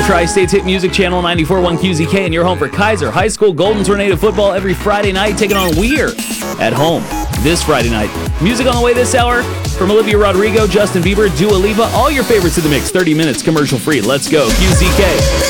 Tri-State's hit music channel 94.1 QZK, and your home for Kaiser High School Golden Tornado football every Friday night, taking on Weir at home this Friday night. Music on the way this hour from Olivia Rodrigo, Justin Bieber, Dua Lipa, all your favorites in the mix. 30 minutes commercial free. Let's go, QZK.